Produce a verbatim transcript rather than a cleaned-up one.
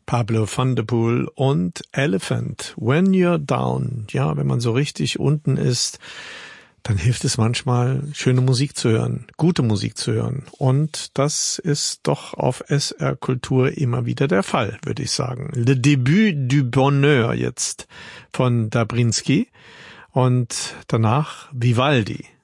Pablo van der Poel und Elephant. When you're down. Ja, wenn man so richtig unten ist, dann hilft es manchmal, schöne Musik zu hören, gute Musik zu hören. Und das ist doch auf S R Kultur immer wieder der Fall, würde ich sagen. Le Début du Bonheur jetzt von Dabrynski und danach Vivaldi.